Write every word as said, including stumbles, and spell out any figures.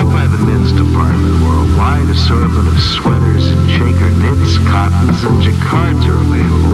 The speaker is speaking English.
Stop by the men's department where a wide assortment of sweaters and shaker knits, cottons, and jacquards are available.